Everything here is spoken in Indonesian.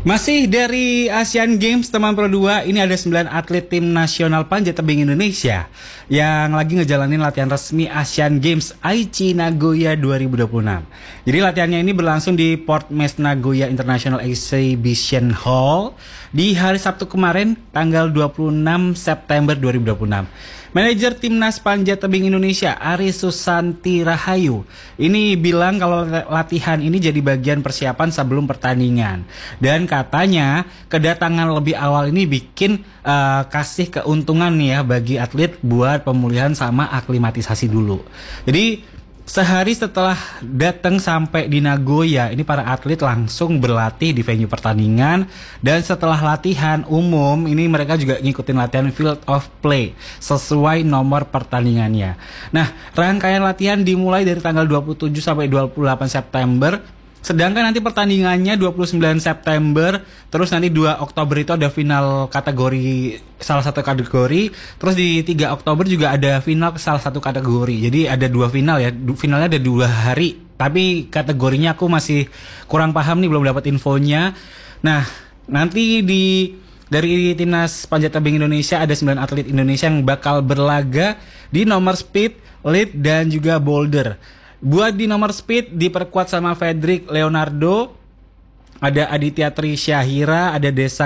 Masih dari Asian Games teman Pro 2, ini ada 9 atlet tim nasional panjat tebing Indonesia yang lagi ngejalanin latihan resmi Asian Games Aichi Nagoya 2026. Jadi latihannya ini berlangsung di Port Mays Nagoya International Exhibition Hall di hari Sabtu kemarin tanggal 26 September 2026. Manajer Timnas Panjat Tebing Indonesia Ari Susanti Rahayu ini bilang kalau latihan ini jadi bagian persiapan sebelum pertandingan. Dan katanya kedatangan lebih awal ini bikin kasih keuntungan nih ya bagi atlet buat pemulihan sama aklimatisasi dulu. Jadi sehari setelah datang sampai di Nagoya, ini para atlet langsung berlatih di venue pertandingan. Dan setelah latihan umum, ini mereka juga ngikutin latihan field of play sesuai nomor pertandingannya. Nah, rangkaian latihan dimulai dari tanggal 27 sampai 28 September. Sedangkan nanti pertandingannya 29 September, terus nanti 2 Oktober itu ada final kategori salah satu kategori, terus di 3 Oktober juga ada final salah satu kategori. Jadi ada 2 final ya, finalnya ada 2 hari. Tapi kategorinya aku masih kurang paham nih, belum dapat infonya. Nah, nanti dari Timnas Panjat Tebing Indonesia ada 9 atlet Indonesia yang bakal berlaga di nomor speed, lead, dan juga boulder. Buat di nomor speed diperkuat sama Fedrik Leonardo, ada Aditya Trisyahira, ada Desa